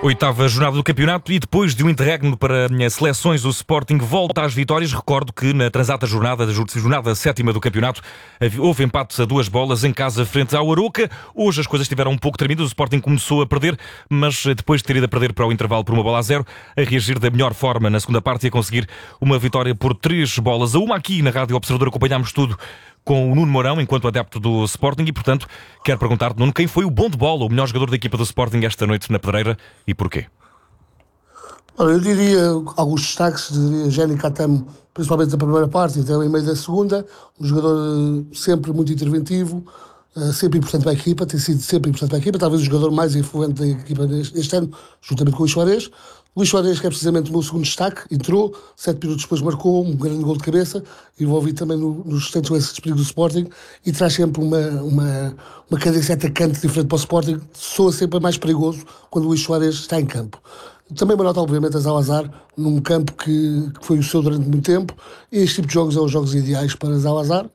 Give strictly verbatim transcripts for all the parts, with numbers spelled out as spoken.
Oitava jornada do campeonato e depois de um interregno para seleções, o Sporting volta às vitórias. Recordo que na transata jornada, jornada sétima do campeonato, houve empates a duas bolas em casa frente ao Aroca. Hoje as coisas estiveram um pouco tremidas, o Sporting começou a perder, mas depois de ter ido a perder para o intervalo por uma bola a zero, a reagir da melhor forma na segunda parte e a conseguir uma vitória por três bolas a uma. Aqui na Rádio Observador acompanhámos tudo com o Nuno Mourão, enquanto adepto do Sporting, e portanto quero perguntar-te, Nuno, quem foi o bom de bola, o melhor jogador da equipa do Sporting esta noite na Pedreira e porquê? Olha, eu diria alguns destaques, diria Jenny Catamo, principalmente na primeira parte e até em meio da segunda, um jogador sempre muito interventivo, sempre importante para a equipa, tem sido sempre importante para a equipa, talvez o jogador mais influente da equipa este ano, juntamente com o Luís Suárez. Luís Suárez, que é precisamente o meu segundo destaque, entrou, sete minutos depois marcou um grande gol de cabeça, envolvido também no, nos centros lances de perigo do Sporting, e traz sempre uma, uma, uma cadência atacante diferente para o Sporting, soa sempre mais perigoso quando o Luís Suárez está em campo. Também uma nota, obviamente, a Zalazar, num campo que, que foi o seu durante muito tempo, e este tipo de jogos são os jogos ideais para Zalazar,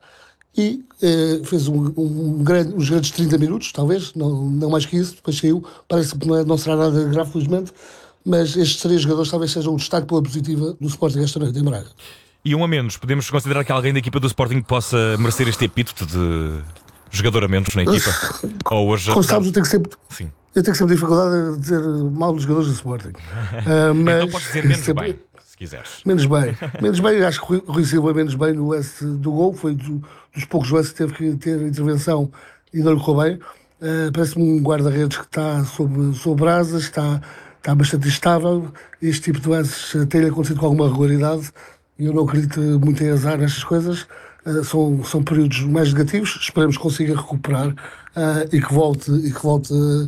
e eh, fez um, um, um grande, uns grandes trinta minutos, talvez, não, não mais que isso, depois saiu, parece que não, é, não será nada grave, felizmente, mas estes três jogadores talvez sejam um destaque pela positiva do Sporting esta noite em Braga. E um a menos, podemos considerar que alguém da equipa do Sporting possa merecer este epíteto de jogador a menos na equipa? Ou hoje... Como sabes, eu tenho sempre... Sim. Eu tenho sempre dificuldade de dizer mal dos jogadores do Sporting. uh, mas então podes dizer menos sempre... bem, se quiseres. Menos bem. Menos bem, acho que o Rui Silva menos bem no lance do gol, foi do, dos poucos lances que teve que ter intervenção e não lhe correu bem. Uh, parece-me um guarda-redes que está sob, sob brasas, está... está bastante instável. Este tipo de lances tem acontecido com alguma regularidade e eu não acredito muito em azar nestas coisas. Uh, são, são períodos mais negativos, esperemos que consiga recuperar uh, e que volte, e que volte uh,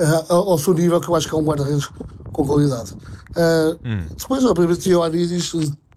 ao seu nível, que eu acho que é um guarda-redes com qualidade. Uh, hum. Depois, obviamente, o Aridis,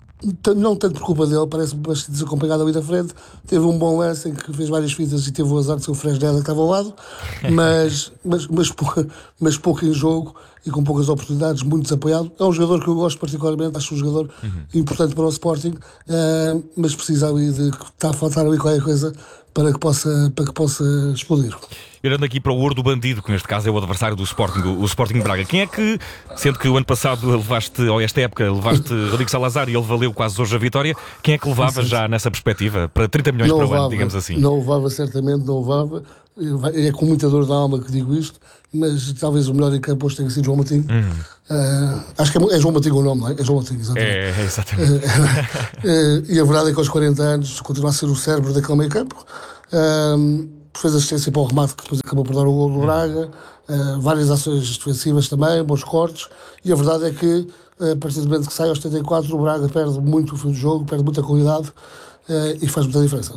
não tanto por culpa dele, parece bastante desacompanhado ali da frente. Teve um bom lance em que fez várias fitas e teve o azar de ser o Fresneda que estava ao lado, mas, mas, mas, pouco, mas pouco em jogo e com poucas oportunidades, muito desapoiado. É um jogador que eu gosto particularmente, acho um jogador uhum. importante para o Sporting, uh, mas precisa ali de... está a faltar ali qualquer coisa para que possa, para que possa explodir. Olhando aqui para o ouro do bandido, que neste caso é o adversário do Sporting, o Sporting Braga. Quem é que, sendo que o ano passado levaste, ou esta época, levaste Rodrigo Salazar e ele valeu quase hoje a vitória, quem é que levava já nessa perspectiva? Para trinta milhões não para levava, o ano, digamos assim. Não levava, certamente, não levava. É com muita dor na alma que digo isto, mas talvez o melhor em campo hoje tenha sido João Moutinho. Hum. Uh, acho que é, é João Moutinho o nome, não é? É João Moutinho, exatamente. É, é exatamente. Uh, uh, e a verdade é que aos quarenta anos continua a ser o cérebro daquele meio campo. Uh, fez assistência para o remate que depois acabou por dar o gol do Braga, uh, várias ações defensivas também, bons cortes, e a verdade é que uh, a partir do momento que sai aos setenta e quatro o Braga perde muito o fim do jogo, perde muita qualidade uh, e faz muita diferença.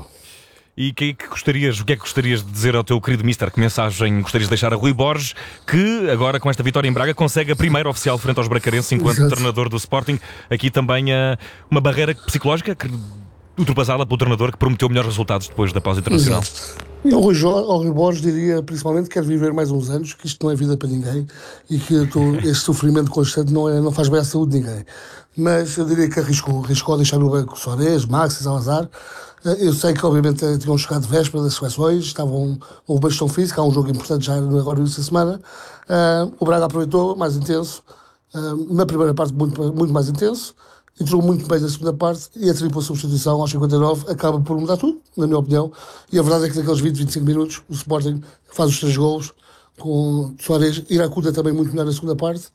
E que, que gostarias, o que é que gostarias de dizer ao teu querido Mister? Que mensagem gostarias de deixar a Rui Borges, que agora com esta vitória em Braga consegue a primeira oficial frente aos bracarenses enquanto Exato. treinador do Sporting? Aqui também uh, uma barreira psicológica que ultrapassada pelo treinador que prometeu melhores resultados depois da pausa internacional. Exato. E ao Rui, ao Rui Borges diria principalmente que quer viver mais uns anos, que isto não é vida para ninguém e que tô, este sofrimento constante não, é, não faz bem à saúde de ninguém. Mas eu diria que arriscou, arriscou a deixar no banco Soares, Max e Salazar. Eu sei que obviamente tinham chegado de véspera das seleções, estavam houve bastante física, há um jogo importante já agora nesta semana. Uh, o Braga aproveitou, mais intenso, uh, na primeira parte muito, muito mais intenso, entrou muito bem na segunda parte e a tripla substituição aos cinquenta e nove acaba por mudar tudo, na minha opinião. E a verdade é que naqueles vinte, vinte e cinco minutos o Sporting faz os três golos, com Soares, Iracuda também muito melhor na segunda parte.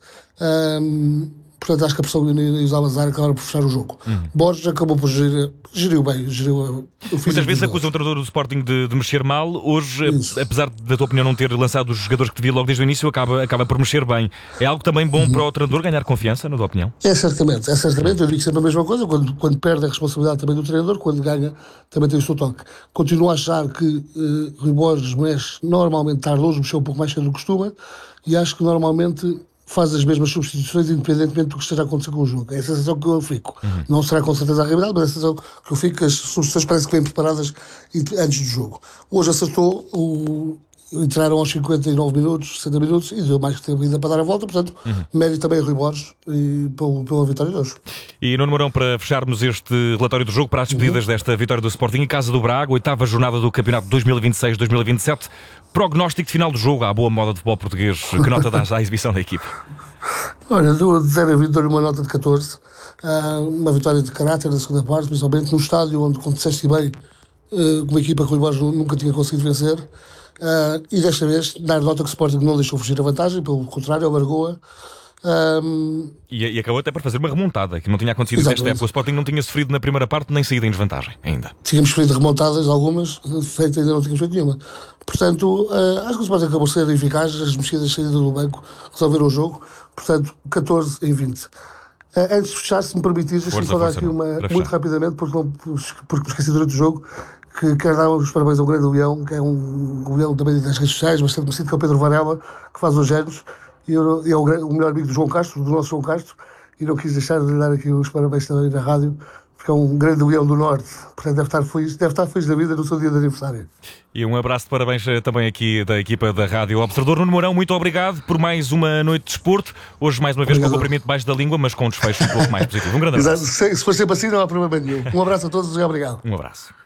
Um, portanto acho que a pressão e o Salazar acabaram por fechar o jogo. Uhum. Borges acabou por gerir, geriu bem, geriu o Muitas vezes acusa o treinador do Sporting de, de mexer mal. Hoje, Isso. apesar da tua opinião não ter lançado os jogadores que devia logo desde o início, acaba, acaba por mexer bem. É algo também bom uhum. para o treinador ganhar confiança, na tua opinião? É certamente, é certamente. Eu digo sempre a mesma coisa. Quando, quando perde a responsabilidade também do treinador, quando ganha também tem o seu toque. Continuo a achar que uh, Rui Borges mexe normalmente tarde, hoje mexeu um pouco mais cedo do que costuma, e acho que normalmente faz as mesmas substituições independentemente do que esteja a acontecer com o jogo. É a sensação que eu fico. Uhum. Não será com certeza a realidade, mas é a sensação que eu fico que as substituições parecem que vêm preparadas antes do jogo. Hoje acertou, o... entraram aos cinquenta e nove minutos, sessenta minutos e deu mais tempo ainda para dar a volta, portanto, uhum. mérito também a Rui Borges e pela, pela vitória de hoje. E Nuno Mourão, para fecharmos este relatório do jogo, para as despedidas uhum. desta vitória do Sporting em casa do Braga, oitava jornada do campeonato dois mil e vinte e seis dois mil e vinte e sete, prognóstico de final do jogo, à boa moda de futebol português, que nota dás à exibição da equipe? Olha, de zero a vinte dou-lhe uma nota de catorze. Uh, uma vitória de caráter na segunda parte, principalmente no estádio onde, como disseste bem, uh, uma equipa que o Rui Borges nunca tinha conseguido vencer. Uh, e desta vez, dar nota que o Sporting não deixou fugir a vantagem, pelo contrário, alargou-a. Um... E, e acabou até por fazer uma remontada, que não tinha acontecido nesta época. O Sporting não tinha sofrido na primeira parte nem saído em desvantagem ainda. Tínhamos feito remontadas, algumas, feito ainda não tínhamos feito nenhuma. Portanto, uh, acho que o Sporting acabou sendo eficaz, as mexidas saídas do banco resolveram o jogo. Portanto, catorze em vinte. Uh, antes de fechar, se me permitires, deixa-me só dar aqui uma, muito rapidamente, porque, não, porque me esqueci durante o jogo, que quero dar os parabéns a um grande leão, que é um, um leão também das redes sociais, bastante conhecido, que é o Pedro Varela, que faz hoje anos. E eu, é o, o melhor amigo do João Castro, do nosso João Castro, e não quis deixar de lhe dar aqui os parabéns também na rádio, porque é um grande leão do Norte, portanto deve estar feliz, deve estar feliz da vida no seu dia de aniversário. E um abraço de parabéns também aqui da equipa da Rádio Observador. Nuno Mourão, muito obrigado por mais uma noite de desporto. Hoje mais uma vez obrigado. Com o cumprimento baixo da língua, mas com um desfecho um pouco mais positivo. Um grande abraço. Se, se for sempre assim não há problema nenhum. Um abraço a todos e obrigado. Um abraço.